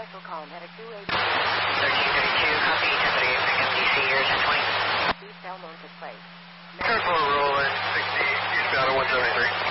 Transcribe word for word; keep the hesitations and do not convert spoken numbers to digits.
Vessel call, medic two eight. thirteen thirty-two, copy, ten thirty-eight, pick up D C here, ten twenty. East Elmore took place. Careful, roll in, sixty, eastbound at one seventy-three.